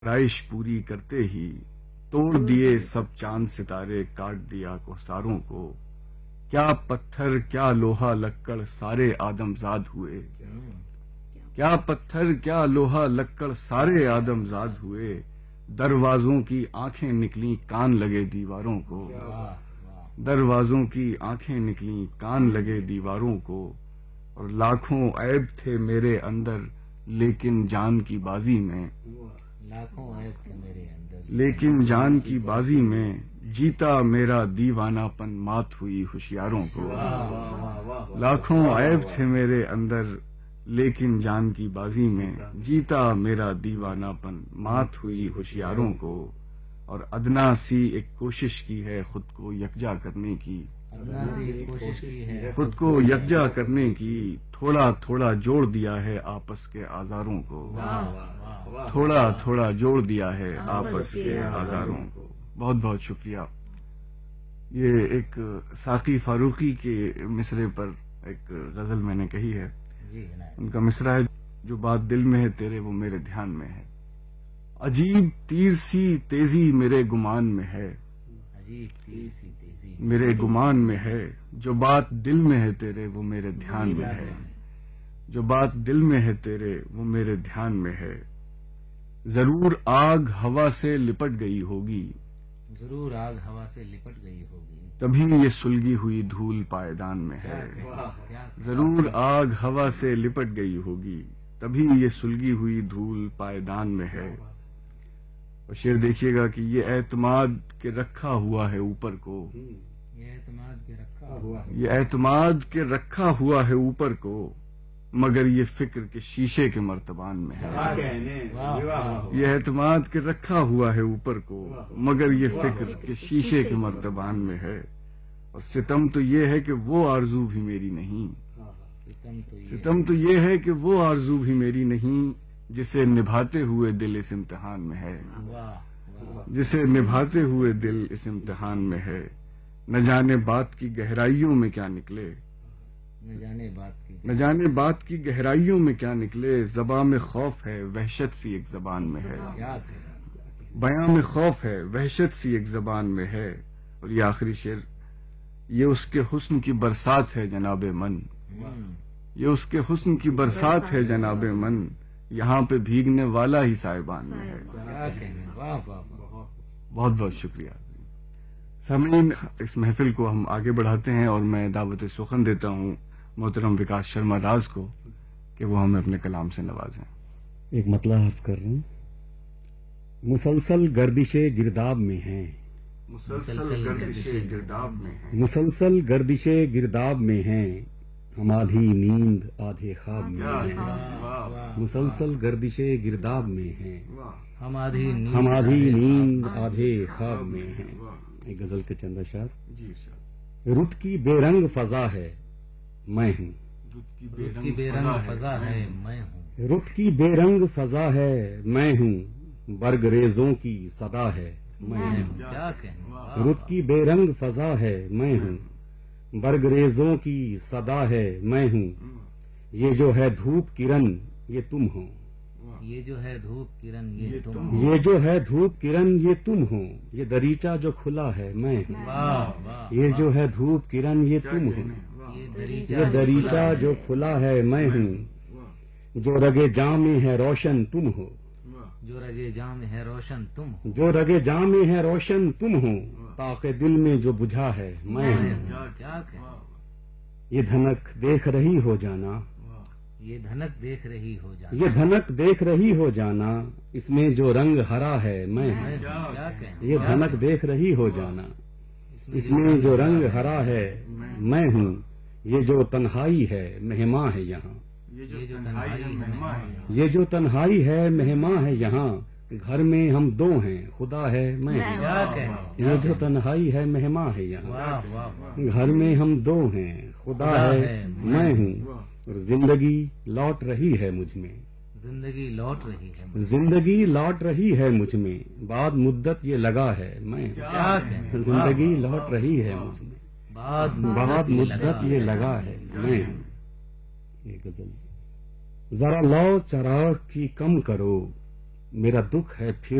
خواہش پوری کرتے ہی توڑ دیے سب چاند ستارے، کاٹ دیا کوثاروں کو۔ کیا پتھر کیا لوہا لکڑ سارے آدم زاد ہوئے، کیا پتھر کیا لوہا لکڑ سارے آدم زاد ہوئے۔ دروازوں کی آنکھیں نکلیں کان لگے دیواروں کو، دروازوں کی آنکھیں نکلیں کان لگے دیواروں کو۔ اور لاکھوں عیب تھے میرے اندر لیکن جان کی بازی میں، لاکھوں عیب تھے میرے اندر لیکن جان کی بازی میں جیتا میرا دیوانہ پن مات ہوئی ہوشیاروں کو۔ لاکھوں عیب تھے میرے اندر لیکن جان کی بازی میں جیتا میرا دیوانہ پن مات ہوئی ہوشیاروں کو۔ اور ادنا سی ایک کوشش کی ہے خود کو یکجا کرنے کی، ادنا سی کوشش کی ہے خود کو یکجا کرنے کی۔ تھوڑا تھوڑا جوڑ دیا ہے آپس کے آزاروں کو، تھوڑا تھوڑا جوڑ دیا ہے آپس کے آزاروں کو۔ بہت بہت شکریہ۔ یہ ایک ساقی فاروقی کے مصرے پر ایک غزل میں نے کہی ہے۔ جی ان کا مصرع ہے، جو بات دل میں ہے تیرے وہ میرے دھیان میں ہے۔ عجیب تیر سی تیزی میرے گمان میں ہے، عجیب تیر سی تیزی میرے گمان میں ہے۔ جو بات دل میں ہے تیرے وہ میرے دھیان میں ہے، جو بات دل میں ہے تیرے وہ میرے دھیان میں ہے۔ ضرور آگ ہوا سے لپٹ گئی ہوگی، ضرور آگ ہوا سے لپٹ گئی ہوگی، تبھی یہ سلگی ہوئی دھول پائیدان میں ہے۔ کیا ضرور آگ ہوا سے لپٹ گئی ہوگی، تبھی یہ سلگی ہوئی دھول پائیدان میں ہے۔ اور شعر دیکھیے گا کہ یہ اعتماد کے رکھا ہوا ہے اوپر کو، یہ اعتماد کے رکھا ہوا ہے، یہ اعتماد کے رکھا ہوا ہے اوپر کو، مگر یہ فکر کے شیشے کے مرتبان میں ہے۔ یہ اعتماد کے رکھا ہوا ہے اوپر کو، مگر یہ فکر کے شیشے کے مرتبان میں ہے۔ اور ستم تو یہ ہے کہ وہ آرزو بھی میری نہیں، ستم تو یہ ہے کہ وہ آرزو بھی میری نہیں، جسے نبھاتے ہوئے دل اس امتحان میں ہے، جسے نبھاتے ہوئے دل اس امتحان میں ہے۔ نہ جانے بات کی گہرائیوں میں کیا نکلے، نہ جانے بات کی نہ جانے بات کی گہرائیوں میں کیا نکلے۔ زباں میں خوف ہے وحشت سی ایک زبان میں ہے، کیا بیاں میں خوف ہے وحشت سی ایک زبان میں ہے۔ اور یہ آخری شعر، یہ اس کے حسن کی برسات ہے جناب من، یہ اس کے حسن کی برسات ہے جناب من، یہاں پہ بھیگنے والا ہی سائبان میں ہے۔ کیا کہنے، واہ واہ واہ۔ بہت بہت شکریہ سامعین، اس محفل کو ہم آگے بڑھاتے ہیں اور میں دعوت سخن دیتا ہوں محترم وکاس شرما راز کو کہ وہ ہمیں اپنے کلام سے نوازیں۔ ایک مطلع عرض کر رہا ہوں۔ مسلسل گردش گرداب میں ہیں، مسلسل گردش گرداب میں ہیں، مسلسل گردش گرداب میں ہیں، ہم آدھی نیند آدھے خواب میں ہیں، مسلسل گردش گرداب میں ہیں، ہم آدھی نیند ہم آدھی نیند آدھے خواب میں ہیں۔ ایک غزل کے چند اشعار۔ جی سر۔ رت کی بے رنگ فضا ہے میں ہوں، رت کی بے رنگ فضا ہے میں ہوں، رت کی بے رنگ فضا ہے میں ہوں، برگ ریزوں کی صدا ہے میں ہوں، کیا کہنے، رت کی بے رنگ فضا ہے میں ہوں، برگ ریزوں کی صدا ہے میں ہوں، یہ جو ہے دھوپ کرن یہ تم ہو، یہ جو ہے دھوپ کرن یہ تم، یہ جو ہے دھوپ کرن یہ تم ہو، یہ دریچہ جو کھلا ہے میں ہوں، واہ واہ، یہ جو ہے دھوپ کرن یہ تم ہو، یہ دریچہ جو کھلا ہے میں ہوں، جو رگے جام میں ہے روشن تم ہو، جو رگے جام ہے روشن تم ہو، جو رگے جام میں ہے روشن تم ہو، تاکہ دل میں جو بجھا ہے میں ہوں، کیا کہنے، یہ دھنک دیکھ رہی ہو جانا، یہ دھنک دیکھ رہی ہو جانا، یہ دھنک دیکھ رہی ہو جانا، اس میں جو رنگ ہرا ہے میں ہوں، کیا کہنے، یہ دھنک دیکھ رہی ہو جانا، اس میں جو رنگ ہرا ہے میں ہوں، یہ جو تنہائی ہے مہماں ہے یہاں، یہ جو تنہائی ہے میں، یہ جو تنہائی ہے مہماں ہے یہاں، گھر میں ہم دو ہیں خدا ہے میں ہوں، کیا کہنے، یہ جو تنہائی ہے مہماں ہے یہاں، واہ واہ واہ، گھر میں ہم دو ہیں خدا ہے میں ہوں، اور زندگی لوٹ رہی ہے مجھ میں، زندگی لوٹ رہی ہے، زندگی لوٹ رہی ہے مجھ میں، بعد مدت یہ لگا ہے میں ہوں، کیا کہنے، زندگی لوٹ رہی ہے مجھ میں، بعد مدت یہ لگا ہے میں ہوں۔ یہ غزل، ذرا لو چراغ کی کم کرو، मेरा दुख है फिर